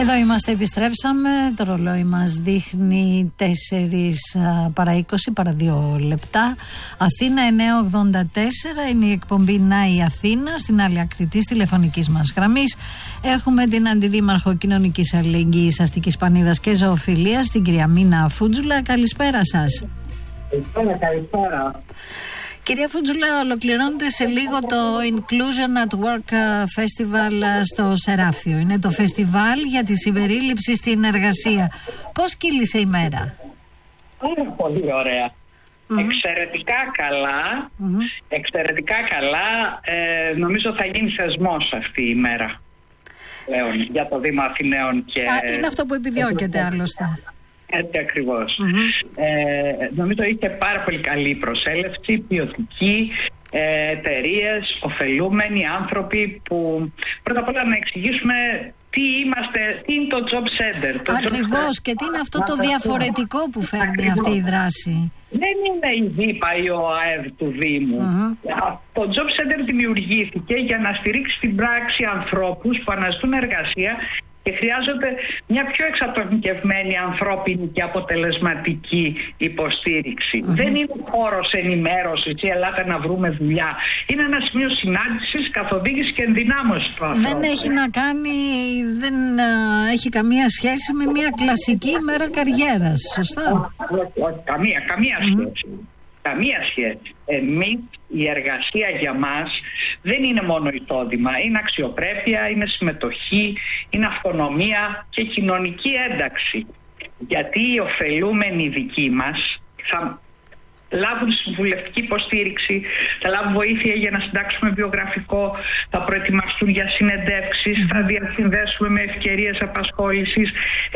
Εδώ είμαστε, επιστρέψαμε. Το ρολόι μας δείχνει 4 παρά 20, παρά 2 λεπτά. Αθήνα 9.84 είναι η εκπομπή Να η Αθήνα. Στην άλλη άκρη της τηλεφωνικής μας γραμμής έχουμε την Αντιδήμαρχο Κοινωνικής Αλληλεγγύης, Αστικής Πανίδας και Ζωοφιλίας, την κυρία Μίνα Φούτζουλα. Καλησπέρα σας. Καλησπέρα. Κυρία Φούτζουλα, ολοκληρώνεται σε λίγο το Inclusion at Work Festival στο Σεράφιο. Είναι το φεστιβάλ για τη συμπερίληψη στην εργασία. Πώς κύλησε η μέρα? Πολύ ωραία. Εξαιρετικά καλά. Εξαιρετικά καλά. Νομίζω θα γίνει θεσμός αυτή η μέρα πλέον για το Δήμο Αθηναίων. Είναι αυτό που επιδιώκεται άλλωστε. Έτσι ακριβώς. Νομίζω είχε πάρα πολύ καλή προσέλευση, ποιοτική, εταιρείες, ωφελούμενοι άνθρωποι που πρώτα απ' όλα να εξηγήσουμε τι είναι το Job Center. Ακριβώς, και τι είναι αυτό το διαφορετικό που φέρνει αυτή η δράση. Δεν είναι η ΔΥΠΑ ή ο ΑΕΔ του Δήμου. Το Job Center δημιουργήθηκε για να στηρίξει στην πράξη ανθρώπους που αναζητούν εργασία και χρειάζονται μια πιο εξατομικευμένη ανθρώπινη και αποτελεσματική υποστήριξη. Δεν είναι χώρος ενημέρωσης ή ελάτε να βρούμε δουλειά. Είναι ένα σημείο συνάντησης, καθοδήγησης και ενδυνάμωσης του ανθρώπου. Δεν έχει να κάνει, δεν έχει καμία σχέση με μια κλασική ημέρα καριέρας, σωστά? Καμία σχέση. Καμία σχέση. Εμείς, η εργασία για μας δεν είναι μόνο εισόδημα. Είναι αξιοπρέπεια, είναι συμμετοχή, είναι αυτονομία και κοινωνική ένταξη. Γιατί οι ωφελούμενοι δικοί μας θα λάβουν συμβουλευτική υποστήριξη, θα λάβουν βοήθεια για να συντάξουμε βιογραφικό, θα προετοιμαστούν για συνεντεύξεις, θα διασυνδέσουμε με ευκαιρίες απασχόλησης,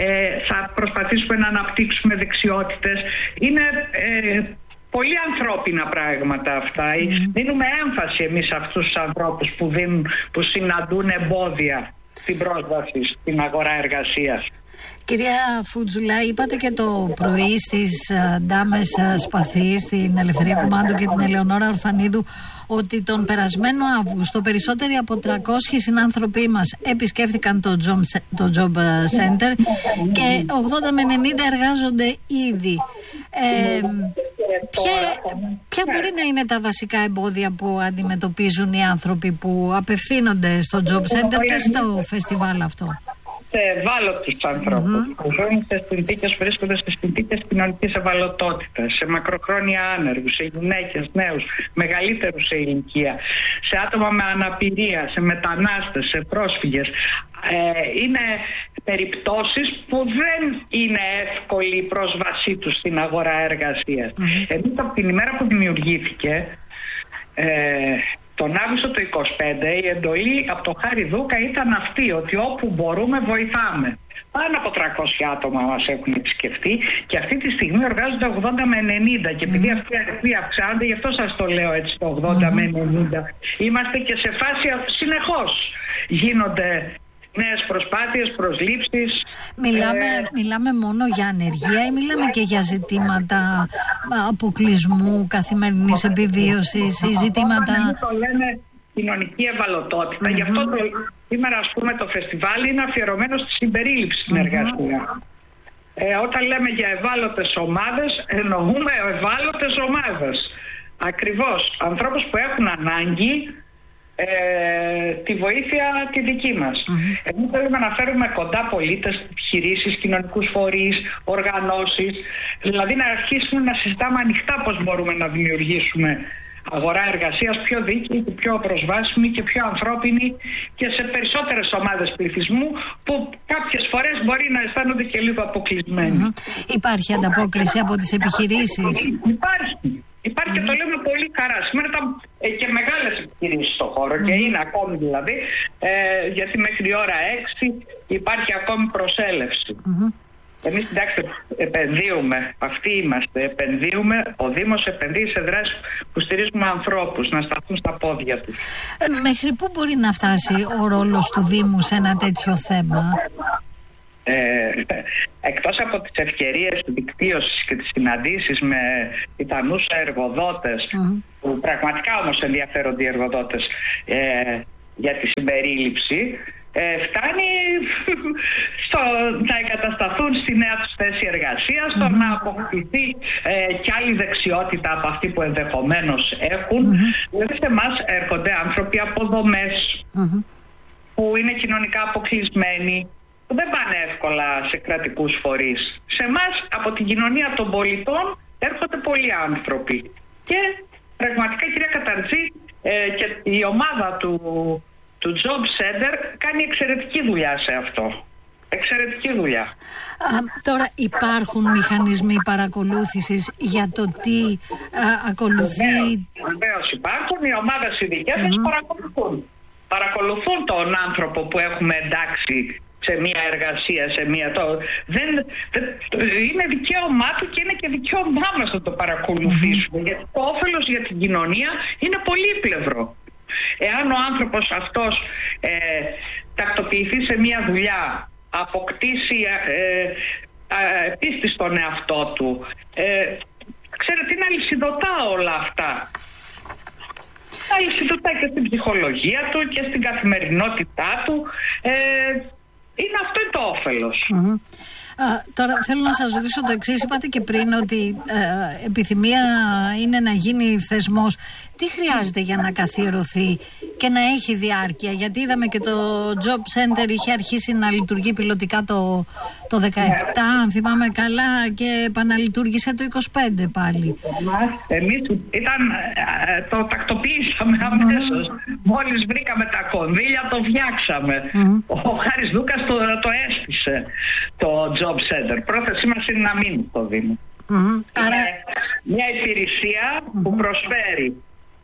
θα προσπαθήσουμε να αναπτύξουμε δεξιότητες. Είναι πολύ ανθρώπινα πράγματα αυτά. Δίνουμε έμφαση εμείς σε αυτούς τους ανθρώπους που συναντούν εμπόδια στην πρόσβαση στην αγορά εργασίας. Κυρία Φούτζουλα, είπατε και το πρωί στις Ντάμες Σπαθή, στην Ελευθερία Κουμάντου και την Ελεονόρα Ορφανίδου, ότι τον περασμένο Αύγουστο περισσότεροι από 300 συνάνθρωποι μας επισκέφθηκαν το Job Center και 80 με 90 εργάζονται ήδη. Ποια μπορεί να είναι τα βασικά εμπόδια που αντιμετωπίζουν οι άνθρωποι που απευθύνονται στο Job Center και στο φεστιβάλ αυτό? Σε ευάλωτους ανθρώπους που ζουν σε συνθήκες, βρίσκονται σε συνθήκες κοινωνικής ευαλωτότητας, σε μακροχρόνια άνεργους, σε γυναίκες, νέους, μεγαλύτερους σε ηλικία, σε άτομα με αναπηρία, σε μετανάστες, σε πρόσφυγες. Είναι περιπτώσεις που δεν είναι εύκολη η πρόσβασή τους στην αγορά εργασίας. Εμείς από την ημέρα που δημιουργήθηκε, τον Αύγουστο του 2025, η εντολή από το Χάρη Δούκα ήταν αυτή, ότι όπου μπορούμε βοηθάμε. Πάνω από 300 άτομα μας έχουν επισκεφτεί και αυτή τη στιγμή εργάζονται 80 με 90 και επειδή αυτοί οι αριθμοί αυξάνονται, γι' αυτό σας το λέω έτσι, το 80 με 90. Είμαστε και σε φάση συνεχώς γίνονται νέες προσπάθειες, προσλήψεις. Μιλάμε μόνο για ανεργία ή μιλάμε και για ζητήματα αποκλεισμού, καθημερινής επιβίωσης ή ζητήματα? Το λένε κοινωνική ευαλωτότητα. Γι' αυτό σήμερα, ας πούμε, το φεστιβάλ είναι αφιερωμένο στη συμπερίληψη στην εργασία. Όταν λέμε για ευάλωτες ομάδες, εννοούμε ευάλωτες ομάδες. Ακριβώς. Ανθρώπους που έχουν ανάγκη τη βοήθεια τη δική μας. Εμείς θέλουμε να φέρουμε κοντά πολίτες, επιχειρήσεις, κοινωνικούς φορείς, οργανώσεις, δηλαδή να αρχίσουμε να συζητάμε ανοιχτά πώς μπορούμε να δημιουργήσουμε αγορά εργασίας πιο δίκαιη και πιο προσβάσιμη και πιο ανθρώπινη και σε περισσότερες ομάδες πληθυσμού που κάποιες φορές μπορεί να αισθάνονται και λίγο αποκλεισμένοι. Υπάρχει ανταπόκριση από τις επιχειρήσεις? Υπάρχει και το λέμε πολύ χαρά. Σήμερα ήταν και μεγάλες επιχειρήσεις στον χώρο και είναι ακόμη δηλαδή, γιατί μέχρι ώρα 6 υπάρχει ακόμη προσέλευση. Εμείς εντάξει επενδύουμε, αυτοί είμαστε, επενδύουμε, ο Δήμος επενδύει σε δράσεις που στηρίζουμε ανθρώπους να σταθούν στα πόδια τους. Μέχρι πού μπορεί να φτάσει ο ρόλος του Δήμου σε ένα τέτοιο θέμα? Εκτός από τις ευκαιρίες δικτύωσης και τις συναντήσεις με ιτανούς εργοδότες, που πραγματικά όμως ενδιαφέρονται οι εργοδότες για τη συμπερίληψη, φτάνει στο να εγκατασταθούν στη νέα τους θέση εργασίας, στο να αποκτηθεί κι άλλη δεξιότητα από αυτή που ενδεχομένως έχουν. Δηλαδή σε εμάς έρχονται άνθρωποι από δομές που είναι κοινωνικά αποκλεισμένοι, που δεν πάνε εύκολα σε κρατικούς φορείς. Σε εμάς από την κοινωνία των πολιτών έρχονται πολλοί άνθρωποι. Και πραγματικά, κυρία Καταρτζή, και η ομάδα του Job Center κάνει εξαιρετική δουλειά σε αυτό. Εξαιρετική δουλειά. Τώρα υπάρχουν μηχανισμοί παρακολούθησης για το τι ακολουθεί? Βεβαίως υπάρχουν. Οι ομάδες οι δικές μας παρακολουθούν τον άνθρωπο που έχουμε εντάξει σε μια εργασία, σε μια... είναι δικαίωμά του και είναι και δικαίωμά μας να το παρακολουθήσουμε, γιατί το όφελος για την κοινωνία είναι πολύπλευρο. Εάν ο άνθρωπος αυτός τακτοποιηθεί σε μια δουλειά, αποκτήσει πίστη στον εαυτό του, ξέρετε, είναι αλυσιδωτά όλα αυτά. Αλυσιδωτά και στην ψυχολογία του και στην καθημερινότητά του. Είναι αυτό το όφελος. Τώρα θέλω να σας ρωτήσω το εξής. Είπατε και πριν ότι επιθυμία είναι να γίνει θεσμός. Τι χρειάζεται για να καθιερωθεί και να έχει διάρκεια? Γιατί είδαμε και το Job Center είχε αρχίσει να λειτουργεί πιλωτικά το 17, αν θυμάμαι καλά, και επαναλειτουργήσε το 25 πάλι. Εμείς το τακτοποιήσαμε αμέσως. Μόλις βρήκαμε τα κονδύλια, το φτιάξαμε. Ο Χάρης Δούκας το έστησε το Job Center. Πρόθεσή μας είναι να μείνει στο Δήμο. Άρα... μια υπηρεσία που προσφέρει.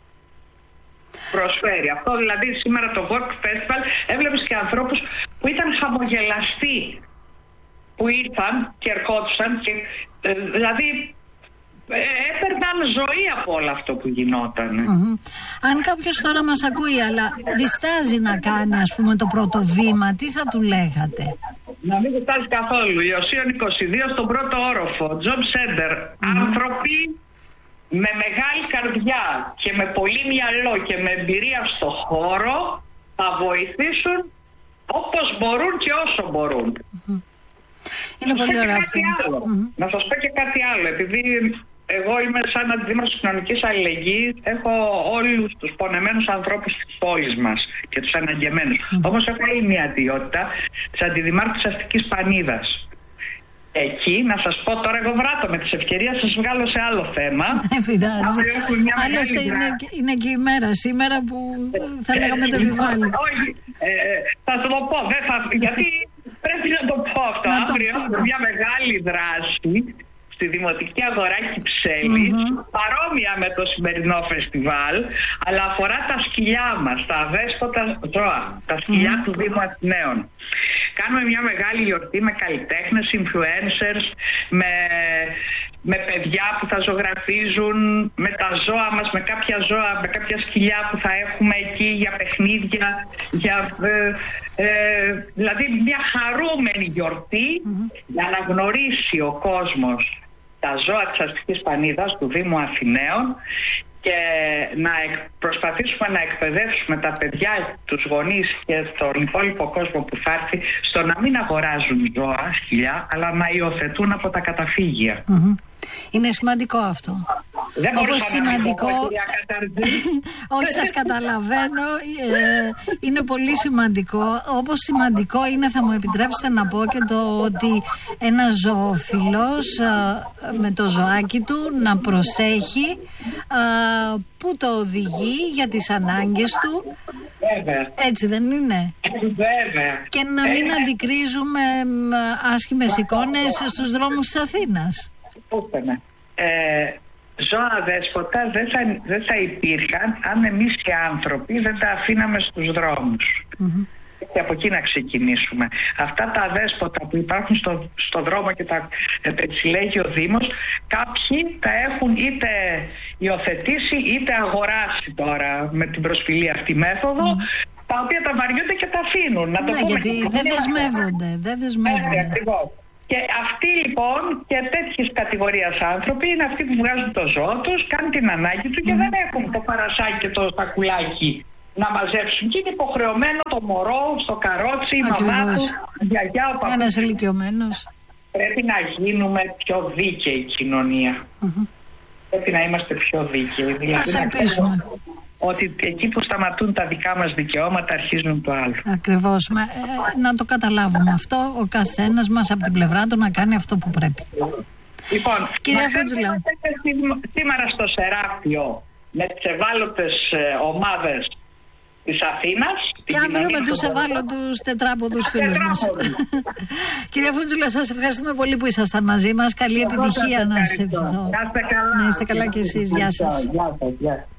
Αυτό δηλαδή σήμερα το Work Festival έβλεπες και ανθρώπους που ήταν χαμογελαστοί, που ήρθαν και ερχόντουσαν και δηλαδή έπαιρναν ζωή από όλο αυτό που γινόταν. Αν κάποιος τώρα μας ακούει αλλά διστάζει να κάνει, ας πούμε, το πρώτο βήμα, τι θα του λέγατε? Να μην διστάζει καθόλου. Ιωσίων 22 στον πρώτο όροφο, Job Center. Άνθρωποι με μεγάλη καρδιά και με πολύ μυαλό και με εμπειρία στο χώρο θα βοηθήσουν όπως μπορούν και όσο μπορούν. Είναι πολύ ωραίο αυτό. Να σας πω και κάτι άλλο. Επειδή εγώ είμαι σαν αντιδήμαρχος κοινωνικής αλληλεγγύης, έχω όλους τους πονεμένους ανθρώπους της πόλης μας και τους αναγκεμένους. Όμως έχω άλλη μια ιδιότητα της αντιδημάρχου της Αστικής Πανίδας. Εκεί, να σας πω τώρα, εγώ βράτω με τις ευκαιρίες, σας βγάλω σε άλλο θέμα. Δεν πειράζει. Άλλωστε είναι και η μέρα σήμερα που θα λέγαμε το επιβάλλει. Όχι, θα το πω, γιατί πρέπει να το πω αυτό. Αύριο έχουμε μια μεγάλη δράση στη Δημοτική Αγορά Κυψέλης, παρόμοια με το σημερινό φεστιβάλ, αλλά αφορά τα σκυλιά μας, τα αδέσποτα ζώα, τα σκυλιά του Δήμου Αθηναίων. Κάνουμε μια μεγάλη γιορτή με καλλιτέχνες, influencers, με παιδιά που θα ζωγραφίζουν, με τα ζώα μας, με κάποια ζώα, με κάποια σκυλιά που θα έχουμε εκεί για παιχνίδια, δηλαδή μια χαρούμενη γιορτή για να γνωρίσει ο κόσμος τα ζώα της Αστικής Πανίδας του Δήμου Αθηναίων και να προσπαθήσουμε να εκπαιδεύσουμε τα παιδιά, τους γονείς και τον υπόλοιπο κόσμο που θα έρθει στο να μην αγοράζουν ζώα, σκυλιά, αλλά να υιοθετούν από τα καταφύγια. Είναι σημαντικό αυτό. Όπως σημαντικό... Όχι, σας καταλαβαίνω. Είναι πολύ σημαντικό. Όπως σημαντικό είναι, θα μου επιτρέψετε να πω, και το ότι ένας ζωόφιλος με το ζωάκι του να προσέχει που το οδηγεί για τις ανάγκες του. Βέβαια. Έτσι δεν είναι? Βέβαια. Και να μην αντικρίζουμε άσχημες εικόνες στους δρόμους της Αθήνας. Ζώα δέσποτα δεν θα υπήρχαν αν εμείς οι άνθρωποι δεν τα αφήναμε στους δρόμους. Και από εκεί να ξεκινήσουμε. Αυτά τα αδέσποτα που υπάρχουν στο δρόμο και τα συλλέγει ο Δήμος, κάποιοι τα έχουν είτε υιοθετήσει είτε αγοράσει τώρα με την προσφυλή αυτή μέθοδο, τα οποία τα βαριούνται και τα αφήνουν. Να το πούμε, γιατί δεν δεσμεύονται. Ακριβώς. Και αυτοί λοιπόν και τέτοιες κατηγορίες άνθρωποι είναι αυτοί που βγάζουν το ζώο τους, κάνουν την ανάγκη του και δεν έχουν το παρασάκι και το σακουλάκι να μαζέψουν. Και είναι υποχρεωμένο το μωρό στο καρότσι, η μαμά του, η γιαγιά, ο παππούς. Ένας ηλικιωμένος. Πρέπει να γίνουμε πιο δίκαιη κοινωνία. Πρέπει να είμαστε πιο δίκαιοι. Δηλαδή, ας ελπίσουμε ότι εκεί που σταματούν τα δικά μας δικαιώματα αρχίζουν το άλλο. Ακριβώς. Να το καταλάβουμε αυτό, ο καθένας μας από την πλευρά του να κάνει αυτό που πρέπει. Λοιπόν, κυρία Φούντζουλα, σήμερα στο Σεράφιο με τις ευάλωτες ομάδες της Αθήνας. Και αύριο με τους ευάλωτους τετράποδους φίλους μας. Κυρία Φούντζουλα, σας ευχαριστούμε πολύ που ήσασταν μαζί μας. Καλή επιτυχία να σε ευχηθώ. Να είστε καλά. Να είστε καλά κι εσείς. Γεια σας. Γεια σας.